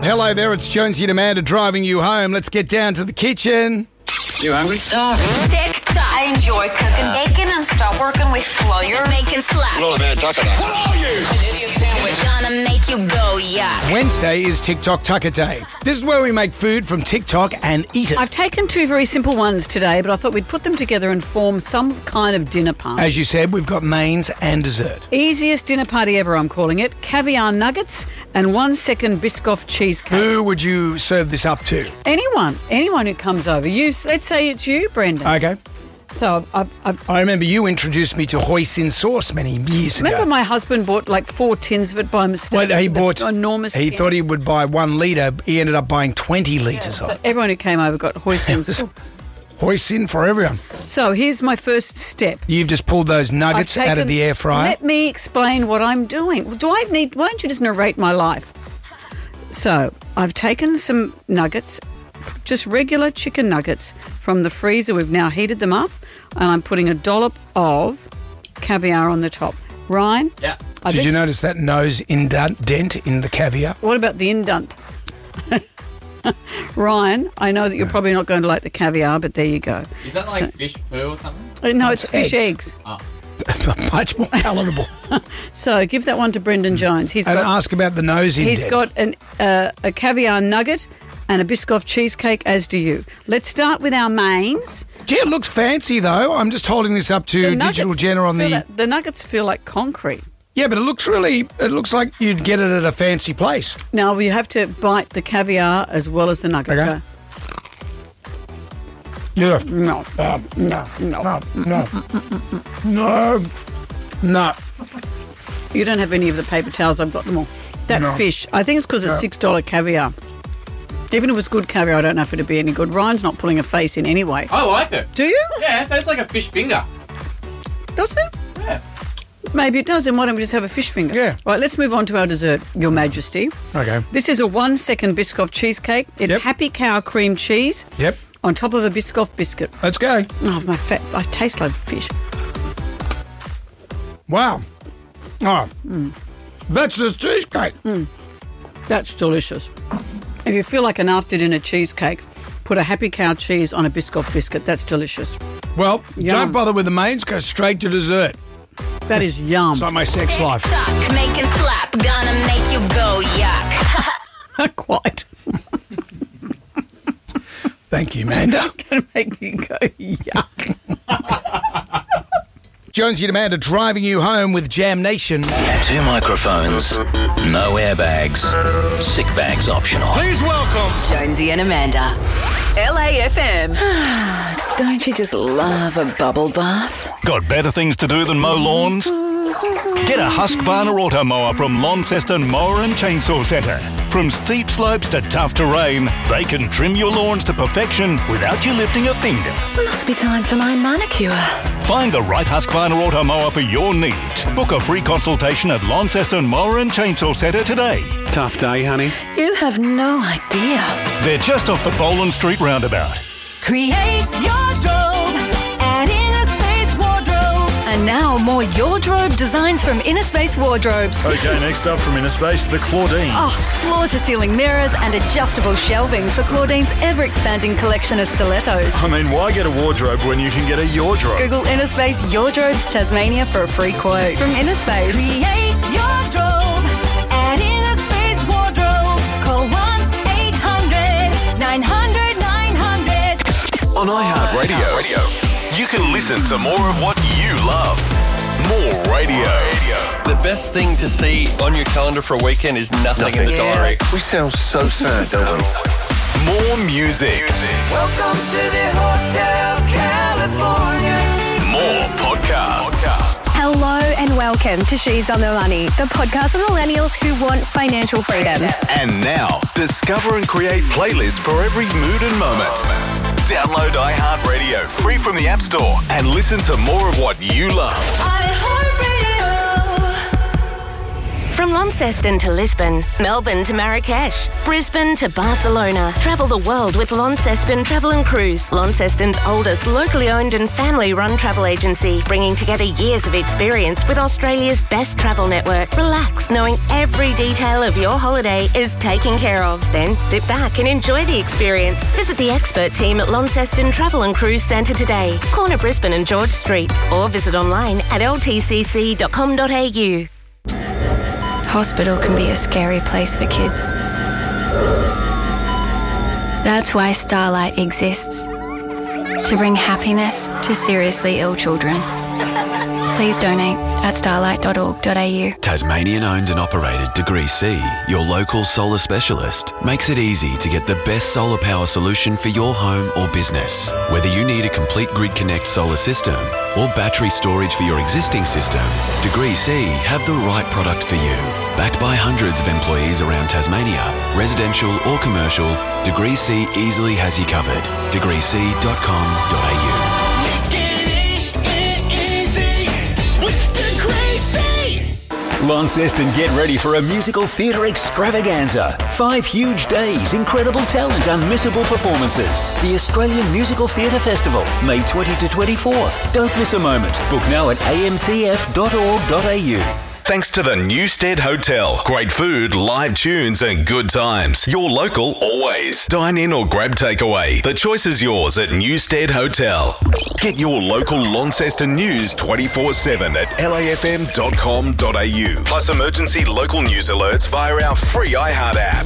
Hello there, it's Jonesy and Amanda driving you home. Let's get down to the kitchen. You hungry? TikTok. I enjoy cooking bacon and stop working with flour. Making slap. Hello, man. What are you? An idiot sandwich. Gonna make you go yuck. Wednesday is TikTok Tucker Day. This is where we make food from TikTok and eat it. I've taken two very simple ones today, but I thought we'd put them together and form some kind of dinner party. As you said, we've got mains and dessert. Easiest dinner party ever, I'm calling it. Caviar nuggets and 1 second Biscoff cheesecake. Who would you serve this up to? Anyone who comes over. Let's say it's you, Brendan. Okay. So I remember you introduced me to hoisin sauce many years ago. remember my husband bought like 4 tins of it by mistake. Well, he bought enormous. He tin. thought he would buy 1 litre. He ended up buying 20 litres of So it. everyone who came over got hoisin sauce. Hoisin for everyone. So here's my first step. You've just pulled those nuggets out of the air fryer. Let me explain what I'm doing. Why don't you just narrate my life? So I've taken some nuggets, just regular chicken nuggets from the freezer. We've now heated them up, and I'm putting a dollop of caviar on the top. Ryan? Yeah. Did you notice that nose dent in the caviar? What about the indent? Ryan, I know that you're probably not going to like the caviar, but there you go. Is that like fish poo or something? No, it's fish eggs. Much more palatable. So give that one to Brendan Jones. He's And got, ask about the nose indent. he's got a caviar nugget and a Biscoff cheesecake, as do you. Let's start with our mains. Gee, it looks fancy though. I'm just holding this up to Digital Jenna on the... The nuggets feel like concrete. Yeah, but it looks like you'd get it at a fancy place. Now, you have to bite the caviar as well as the nugget. Okay. Yeah. No. No. You don't have any of the paper towels. I've got them all. That fish, I think it's because it's $6 caviar. Even if it was good caviar, I don't know if it'd be any good. Ryan's not pulling a face in anyway. I like it. Do you? Yeah, that's like a fish finger. Does it? Yeah. Maybe it does. Then why don't we just have a fish finger? Yeah. Right, let's move on to our dessert, Your Majesty. Okay. This is a 1 second Biscoff cheesecake. It's Yep. Happy Cow cream cheese Yep. on top of a Biscoff biscuit. Let's go. Oh, I taste like fish. Wow. Oh. That's the cheesecake. That's delicious. If you feel like an after-dinner cheesecake, put a Happy Cow cheese on a Biscoff biscuit. That's delicious. Well, Yum. don't bother with the mains. Go straight to dessert. That is yum. It's like my sex life. TikTok. Making slap. Gonna make you go yuck. Not quite. Thank you, Amanda. Gonna make you go yuck. Jonesy and Amanda driving you home with Jam Nation. 2 microphones, no airbags, sick bags optional. Please welcome. Jonesy and Amanda. LAFM. Don't you just love a bubble bath? Got better things to do than mow lawns? Get a Husqvarna Auto Mower from Launceston Mower and Chainsaw Centre. From steep slopes to tough terrain, they can trim your lawns to perfection without you lifting a finger. Must be time for my manicure. Find the right Husqvarna Auto Mower for your needs. Book a free consultation at Launceston Mower and Chainsaw Centre today. Tough day, honey. You have no idea. They're just off the Boland Street roundabout. Create your drobe and Inner Space Wardrobes. And now more Wardrobe designs from Inner Space Wardrobes. Okay, next up from Inner Space, the Claudine. Oh, floor-to-ceiling mirrors and adjustable shelving for Claudine's ever-expanding collection of stilettos. I mean, why get a wardrobe when you can get a Wardrobe? Google Inner Space Wardrobes Tasmania for a free quote. From Inner Space. Create your drobe and Inner Space Wardrobes. Call 1-800-900-900. On iHeartRadio, you can listen to more of what you love. More radio. The best thing to see on your calendar for a weekend is nothing in the diary. We sound so sad, don't we? More music. Welcome to the Hotel California. More podcasts. Hello and welcome to She's on the Money, the podcast for millennials who want financial freedom. And now, discover and create playlists for every mood and moment. Download iHeartRadio free from the App Store and listen to more of what you love. iHeartRadio. From Launceston to Lisbon, Melbourne to Marrakesh, Brisbane to Barcelona. Travel the world with Launceston Travel and Cruise, Launceston's oldest locally owned and family-run travel agency, bringing together years of experience with Australia's best travel network. Relax, knowing every detail of your holiday is taken care of. Then sit back and enjoy the experience. Visit the expert team at Launceston Travel and Cruise Centre today, corner Brisbane and George Streets, or visit online at ltcc.com.au. Hospital can be a scary place for kids. That's why Starlight exists. To bring happiness to seriously ill children. Please donate at starlight.org.au. Tasmanian owned and operated Degree C, your local solar specialist, makes it easy to get the best solar power solution for your home or business. Whether you need a complete Grid Connect solar system or battery storage for your existing system, Degree C have the right product for you. Backed by hundreds of employees around Tasmania, residential or commercial, Degree C easily has you covered. degreec.com.au. Launceston, get ready for a musical theatre extravaganza. 5 huge days, incredible talent, unmissable performances. The Australian Musical Theatre Festival, May 20 to 24th. Don't miss a moment. Book now at amtf.org.au. Thanks to the Newstead Hotel. Great food, live tunes and good times. Your local always. Dine in or grab takeaway. The choice is yours at Newstead Hotel. Get your local Launceston news 24/7 at lafm.com.au. Plus emergency local news alerts via our free iHeart app.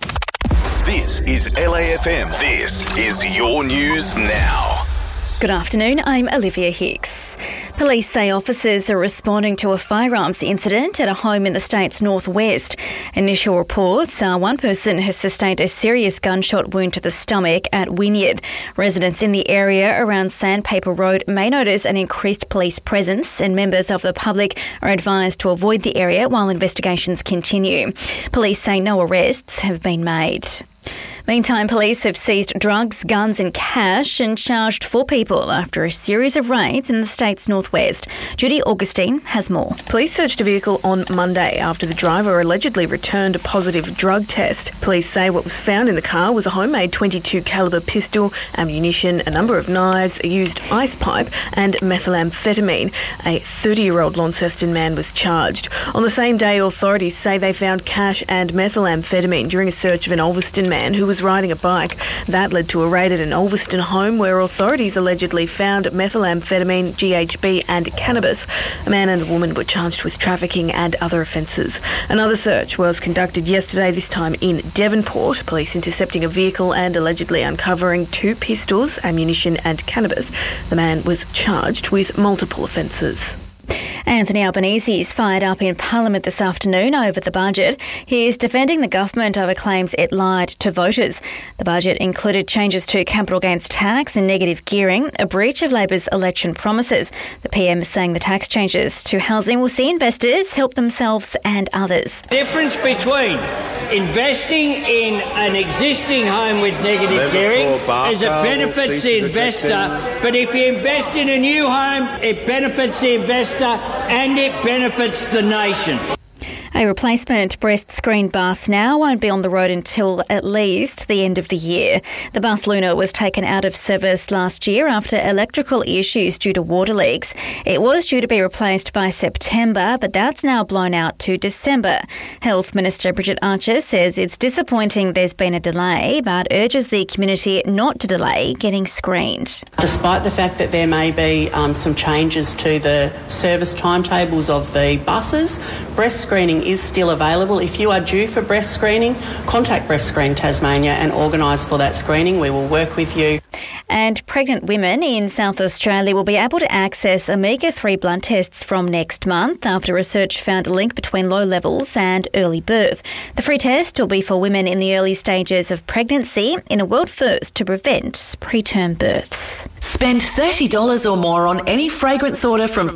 This is LAFM. This is your news now. Good afternoon, I'm Olivia Hicks. Police say officers are responding to a firearms incident at a home in the state's northwest. Initial reports are one person has sustained a serious gunshot wound to the stomach at Wynyard. Residents in the area around Sandpaper Road may notice an increased police presence, and members of the public are advised to avoid the area while investigations continue. Police say no arrests have been made. Meantime, police have seized drugs, guns and cash and charged 4 people after a series of raids in the state's northwest. Judy Augustine has more. Police searched a vehicle on Monday after the driver allegedly returned a positive drug test. Police say what was found in the car was a homemade .22 calibre pistol, ammunition, a number of knives, a used ice pipe and methamphetamine. A 30-year-old Launceston man was charged. On the same day, authorities say they found cash and methamphetamine during a search of an Ulverston man who was riding a bike. That led to a raid at an Ulverston home where authorities allegedly found methamphetamine, GHB and cannabis. A man and a woman were charged with trafficking and other offences. Another search was conducted yesterday, this time in Devonport. Police intercepting a vehicle and allegedly uncovering 2 pistols, ammunition and cannabis. The man was charged with multiple offences. Anthony Albanese is fired up in Parliament this afternoon over the budget. He is defending the government over claims it lied to voters. The budget included changes to capital gains tax and negative gearing, a breach of Labor's election promises. The PM is saying the tax changes to housing will see investors help themselves and others. Difference between investing in an existing home with negative gearing is it benefits the investor, but if you invest in a new home, it benefits the investor and it benefits the nation. A replacement breast screen bus now won't be on the road until at least the end of the year. The bus Luna was taken out of service last year after electrical issues due to water leaks. It was due to be replaced by September, but that's now blown out to December. Health Minister Bridget Archer says it's disappointing there's been a delay, but urges the community not to delay getting screened. Despite the fact that there may be some changes to the service timetables of the buses, breast screening is still available. If you are due for breast screening, contact Breast Screen Tasmania and organise for that screening. We will work with you. And pregnant women in South Australia will be able to access omega-3 blood tests from next month after research found a link between low levels and early birth. The free test will be for women in the early stages of pregnancy in a world first to prevent preterm births. Spend $30 or more on any fragrance order from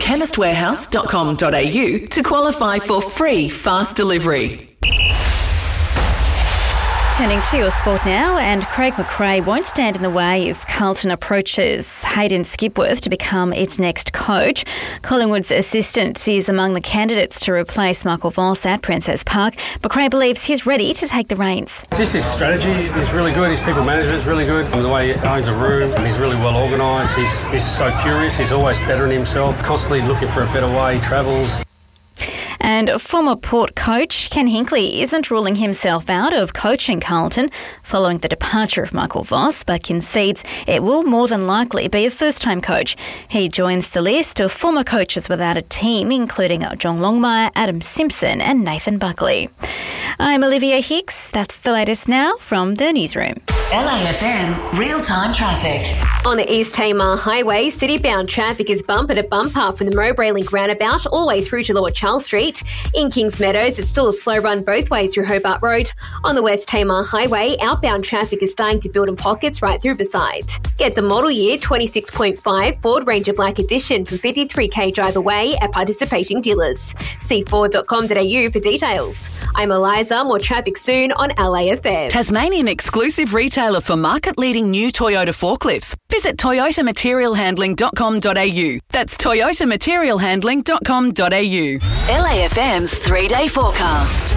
chemistwarehouse.com.au to qualify for free fast delivery. Turning to your sport now, and Craig McRae won't stand in the way if Carlton approaches Hayden Skipworth to become its next coach. Collingwood's assistant is among the candidates to replace Michael Voss at Princess Park. McRae believes he's ready to take the reins. Just his strategy is really good, his people management is really good. The way he owns a room, he's really well organised, he's so curious, he's always bettering himself, constantly looking for a better way, he travels. And former Port coach Ken Hinkley isn't ruling himself out of coaching Carlton following the departure of Michael Voss, but concedes it will more than likely be a first-time coach. He joins the list of former coaches without a team, including John Longmire, Adam Simpson and Nathan Buckley. I'm Olivia Hicks. That's the latest now from the newsroom. LAFM real-time traffic. On the East Tamar Highway, city-bound traffic is bumper to bumper from the Mowbray Link roundabout all the way through to Lord Charles Street. In Kings Meadows, it's still a slow run both ways through Hobart Road. On the West Tamar Highway, outbound traffic is starting to build in pockets right through beside. Get the model year 26.5 Ford Ranger Black Edition from 53k drive away at participating dealers. See Ford.com.au for details. I'm Eliza. More traffic soon on LAFM. Tasmanian exclusive retailer for market-leading new Toyota forklifts. Visit toyotamaterialhandling.com.au. That's toyotamaterialhandling.com.au. LAFM's 3-day forecast.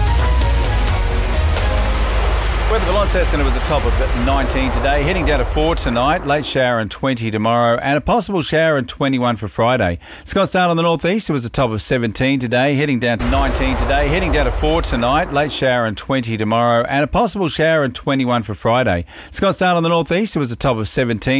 Weather for Launceston, it was a top of 19 today, heading down to 4 tonight, late shower and 20 tomorrow, and a possible shower and 21 for Friday. Scottsdale in the northeast, it was a top of 17 today, heading down to 19 today, heading down to 4 tonight, late shower and 20 tomorrow, and a possible shower and 21 for Friday. Scottsdale in the northeast, it was a top of 17